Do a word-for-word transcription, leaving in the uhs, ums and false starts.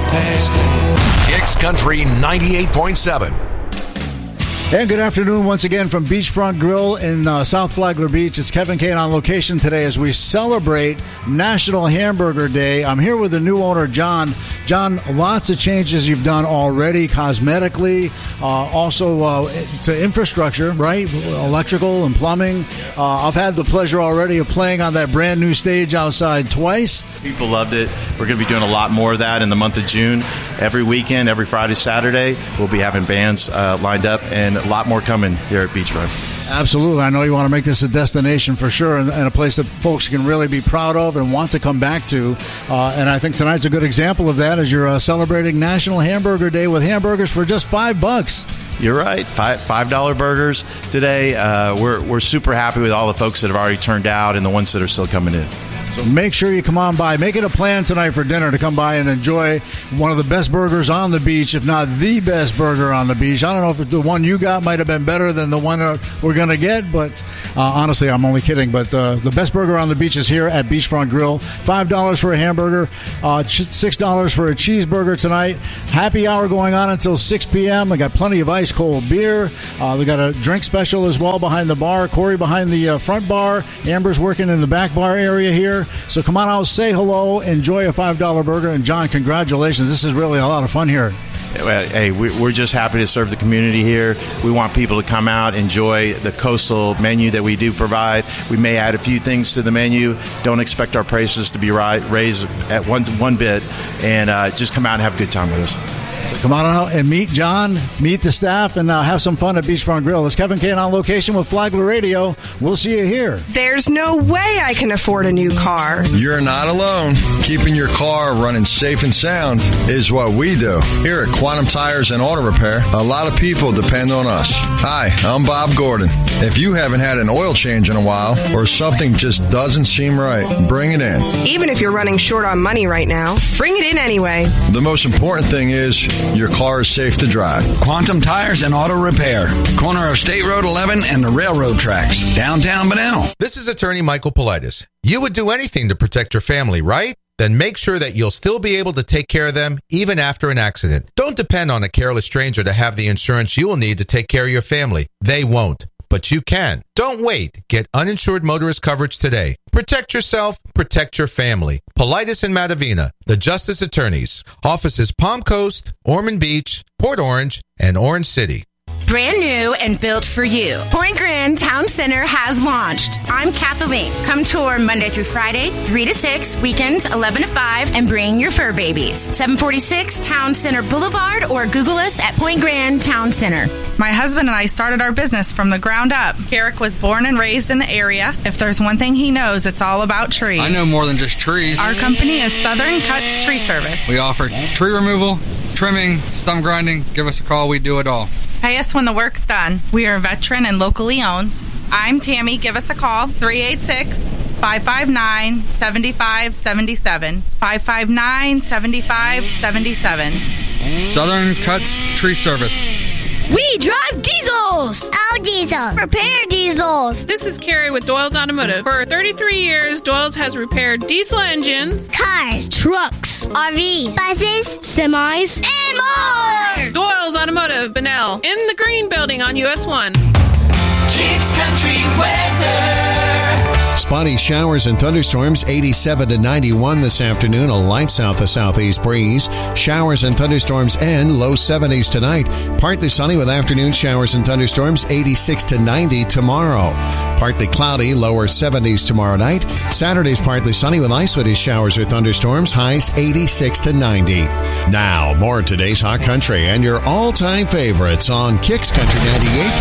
past tense. Kicks Country ninety-eight point seven. And good afternoon once again from Beachfront Grill in uh, South Flagler Beach. It's Kevin Kane on location today as we celebrate National Hamburger Day. I'm here with the new owner, John. John, lots of changes you've done already cosmetically, uh, also uh, to infrastructure, right? Electrical and plumbing. Uh, I've had the pleasure already of playing on that brand new stage outside twice. People loved it. We're going to be doing a lot more of that in the month of June. Every weekend, every Friday, Saturday, we'll be having bands uh, lined up, and a lot more coming here at Beachfront. Absolutely. I know you want to make this a destination for sure, and, and a place that folks can really be proud of and want to come back to. Uh, and I think tonight's a good example of that as you're uh, celebrating National Hamburger Day with hamburgers for just five bucks. You're right. Five five dollar burgers today. Uh, we're we're super happy with all the folks that have already turned out and the ones that are still coming in. So make sure you come on by. Make it a plan tonight for dinner to come by and enjoy one of the best burgers on the beach, if not the best burger on the beach. I don't know if the one you got might have been better than the one uh, we're going to get, but uh, honestly, I'm only kidding. But uh, the best burger on the beach is here at Beachfront Grill. five dollars for a hamburger, uh, six dollars for a cheeseburger tonight. Happy hour going on until six p.m. I got plenty of ice cold beer. Uh, we got a drink special as well behind the bar. Corey behind the uh, front bar. Amber's working in the back bar area here. So come on out, say hello, enjoy a five dollar burger. And, John, congratulations. This is really a lot of fun here. Hey, we're just happy to serve the community here. We want people to come out, enjoy the coastal menu that we do provide. We may add a few things to the menu. Don't expect our prices to be raised at one, one bit. And uh, just come out and have a good time with us. So come on out and meet John, meet the staff, and uh, have some fun at Beachfront Grill. It's Kevin Kane on location with Flagler Radio. We'll see you here. There's no way I can afford a new car. You're not alone. Keeping your car running safe and sound is what we do. Here at Quantum Tires and Auto Repair, a lot of people depend on us. Hi, I'm Bob Gordon. If you haven't had an oil change in a while or something just doesn't seem right, bring it in. Even if you're running short on money right now, bring it in anyway. The most important thing is your car is safe to drive. Quantum Tires and Auto Repair. Corner of State Road eleven and the railroad tracks. Downtown Bunnell. This is attorney Michael Politis. You would do anything to protect your family, right? Then make sure that you'll still be able to take care of them even after an accident. Don't depend on a careless stranger to have the insurance you will need to take care of your family. They won't. But you can. Don't wait. Get uninsured motorist coverage today. Protect yourself. Protect your family. Politis and Matavina, the Justice Attorneys. Offices Palm Coast, Ormond Beach, Port Orange, and Orange City. Brand new and built for you. Point Grand Town Center has launched. I'm Kathleen. Come tour Monday through Friday, three to six, weekends eleven to five, and bring your fur babies. seven forty-six Town Center Boulevard, or Google us at Point Grand Town Center. My husband and I started our business from the ground up. Carrick was born and raised in the area. If there's one thing he knows, it's all about trees. I know more than just trees. Our company is Southern Cuts Tree Service. We offer tree removal, trimming, stump grinding. Give us a call. We do it all. Pay us when the work's done. We are veteran and locally owned. I'm Tammy. Give us a call, three eight six, five five nine, seven five seven seven, five five nine, seven five seven seven. Southern Cuts Tree Service. We drive diesels! Our diesel. Repair diesels. This is Carrie with Doyle's Automotive. For thirty-three years, Doyle's has repaired diesel engines, cars, trucks, R Vs, buses, semis, and more! Doyle's Automotive, Bunnell, in the Green Building on U S one. Kicks Country Weather. Spotty showers and thunderstorms, eighty-seven to ninety-one this afternoon. A light south to southeast breeze. Showers and thunderstorms and low seventies tonight. Partly sunny with afternoon showers and thunderstorms, eighty-six to ninety tomorrow. Partly cloudy, lower seventies tomorrow night. Saturday's partly sunny with isolated showers or thunderstorms, highs eighty-six to ninety. Now, more of today's Hot Country and your all-time favorites on Kicks Country ninety-eight.